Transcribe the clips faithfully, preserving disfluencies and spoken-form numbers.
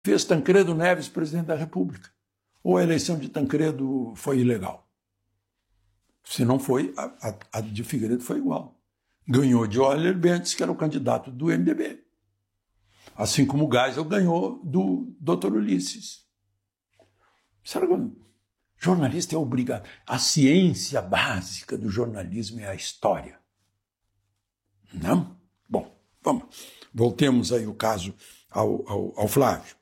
fez Tancredo Neves presidente da República? Ou a eleição de Tancredo foi ilegal? Se não foi, a, a, a de Figueiredo foi igual. Ganhou de Euler Bentes, que era o candidato do M D B. Assim como o Geisel ganhou do doutor Ulisses. Será que o jornalista é obrigado? A ciência básica do jornalismo é a história. Não? Bom, vamos. Voltemos aí o caso ao, ao, ao Flávio.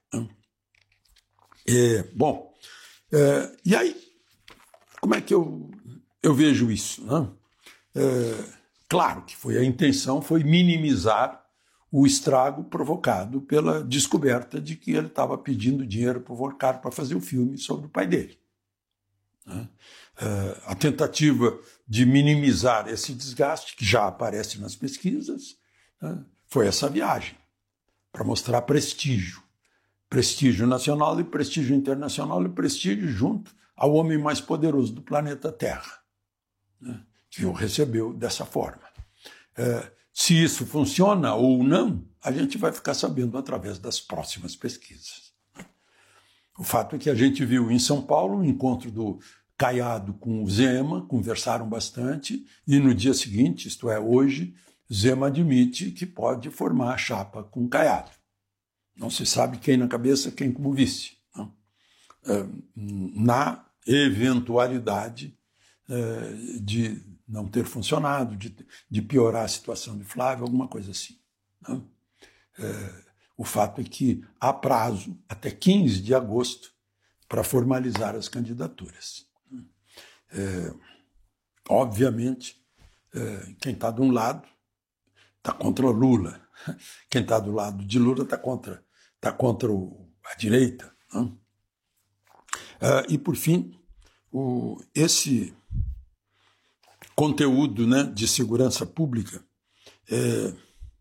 É, bom, é, e aí, como é que eu, eu vejo isso? Não? É, claro que foi a intenção foi minimizar o estrago provocado pela descoberta de que ele estava pedindo dinheiro para o Volcário para fazer o filme sobre o pai dele. Né? É, a tentativa de minimizar esse desgaste, que já aparece nas pesquisas, né, foi essa viagem, para mostrar prestígio. Prestígio nacional e prestígio internacional e prestígio junto ao homem mais poderoso do planeta Terra, né, que o recebeu dessa forma. É, se isso funciona ou não, a gente vai ficar sabendo através das próximas pesquisas. O fato é que a gente viu em São Paulo o encontro do Caiado com o Zema, conversaram bastante, e no dia seguinte, isto é, hoje, Zema admite que pode formar a chapa com o Caiado. Não se sabe quem na cabeça, quem como vice. Não? É, na eventualidade é, de não ter funcionado, de, de piorar a situação de Flávio, alguma coisa assim. Não? É, o fato é que há prazo, até quinze de agosto, para formalizar as candidaturas. É, obviamente, é, quem está de um lado está contra o Lula. Quem está do lado de Lula está contra, tá contra o, a direita. Não? Ah, e, por fim, o, esse conteúdo, né, de segurança pública, é,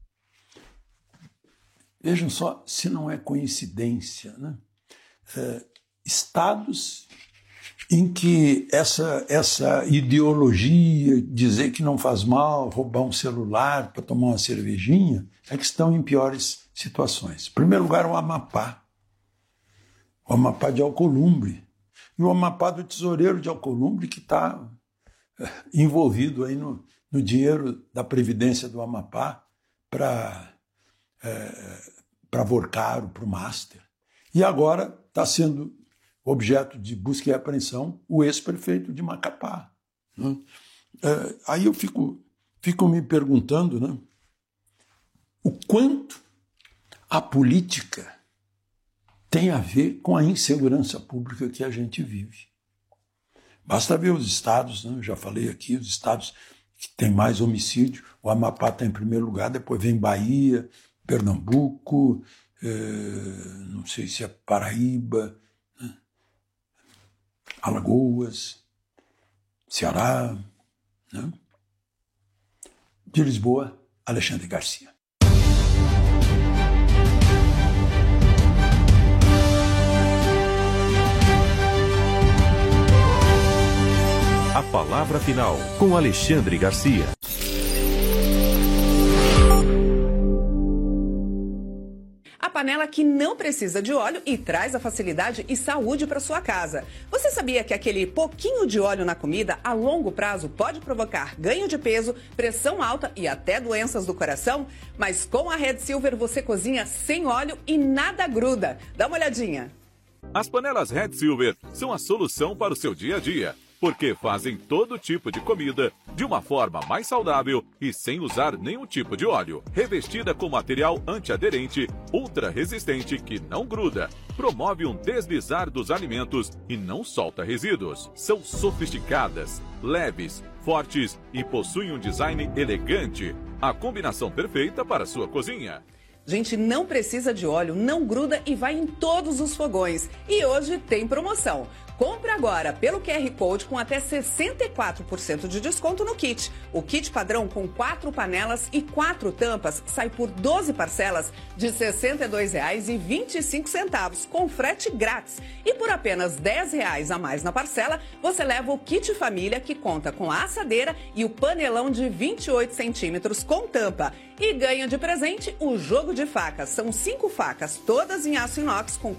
vejam só se não é coincidência, né? É, estados em que essa, essa ideologia, dizer que não faz mal roubar um celular para tomar uma cervejinha, é que estão em piores situações. Em primeiro lugar, o Amapá. O Amapá de Alcolumbre. E o Amapá do tesoureiro de Alcolumbre, que está envolvido aí no, no dinheiro da Previdência do Amapá para é, para Vorcaro, para o Master. E agora está sendo objeto de busca e apreensão o ex-prefeito de Macapá. Né? É, aí eu fico, fico me perguntando, né, o quanto a política tem a ver com a insegurança pública que a gente vive. Basta ver os estados, né, eu já falei aqui, os estados que têm mais homicídio, o Amapá está em primeiro lugar, depois vem Bahia, Pernambuco, é, não sei se é Paraíba, Alagoas, Ceará, né? De Lisboa, Alexandre Garcia. A palavra final com Alexandre Garcia. A panela que não precisa de óleo e traz a facilidade e saúde para sua casa. Você sabia que aquele pouquinho de óleo na comida, a longo prazo, pode provocar ganho de peso, pressão alta e até doenças do coração? Mas com a Red Silver você cozinha sem óleo e nada gruda. Dá uma olhadinha. As panelas Red Silver são a solução para o seu dia a dia, porque fazem todo tipo de comida de uma forma mais saudável e sem usar nenhum tipo de óleo. Revestida com material antiaderente, ultra resistente que não gruda, promove um deslizar dos alimentos e não solta resíduos. São sofisticadas, leves, fortes e possuem um design elegante. A combinação perfeita para a sua cozinha. Gente, não precisa de óleo, não gruda e vai em todos os fogões. E hoje tem promoção. Compre agora pelo Q R Code com até sessenta e quatro por cento de desconto no kit. O kit padrão com quatro panelas e quatro tampas sai por doze parcelas de sessenta e dois reais e vinte e cinco centavos, com frete grátis. E por apenas dez reais a mais na parcela, você leva o kit família, que conta com a assadeira e o panelão de vinte e oito centímetros com tampa. E ganha de presente o jogo de facas. São cinco facas, todas em aço inox com